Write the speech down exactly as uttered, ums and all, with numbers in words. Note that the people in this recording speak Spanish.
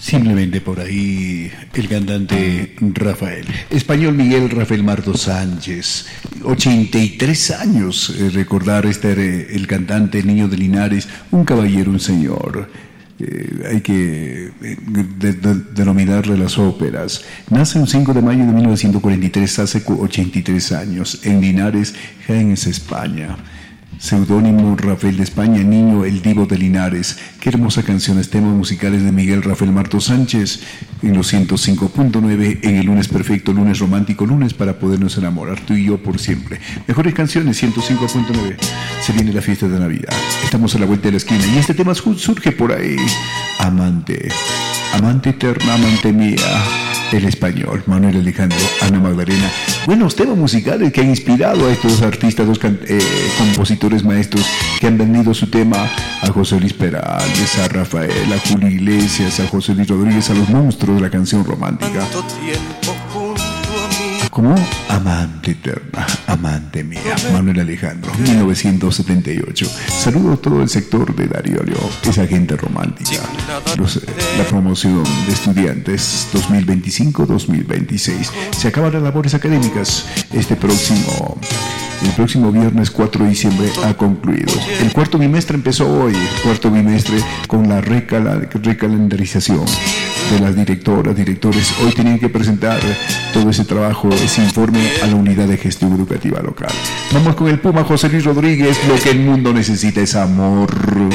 Simplemente por ahí el cantante Rafael. Español Miguel Rafael Marto Sánchez, ochenta y tres años, eh, recordar este el cantante, el niño de Linares, un caballero, un señor. Eh, hay que eh, de, de, denominarle las óperas. Nace un cinco de mayo de mil novecientos cuarenta y tres, hace ochenta y tres años, en Linares, Jaénes, España. Seudónimo Rafael de España, niño, el divo de Linares. Qué hermosa canciones, temas musicales de Miguel Rafael Marto Sánchez en los ciento cinco punto nueve, en el lunes perfecto, lunes romántico, lunes para podernos enamorar, tú y yo por siempre. Mejores canciones, ciento cinco punto nueve. Se viene la fiesta de Navidad, estamos a la vuelta de la esquina y este tema surge por ahí. Amante, amante eterna, amante mía. El español, Manuel Alejandro, Ana Magdalena. Buenos temas musicales que han inspirado a estos artistas, dos can- eh, compositores maestros que han vendido su tema a José Luis Perales, a Rafael, a Julio Iglesias, a José Luis Rodríguez, a los monstruos de la canción romántica. Como amante eterna, amante mía, Manuel Alejandro, mil novecientos setenta y ocho. Saludo a todo el sector de Darío León, esa gente romántica. Los, la promoción de estudiantes dos mil veinticinco dos mil veintiséis. Se acaban las labores académicas. Este próximo, el próximo viernes cuatro de diciembre ha concluido. El cuarto bimestre empezó hoy, cuarto bimestre con la recala, recalendarización de las directoras, directores. Hoy tienen que presentar todo ese trabajo, ese informe a la unidad de gestión educativa local. Vamos con el Puma José Luis Rodríguez. Lo que el mundo necesita es amor.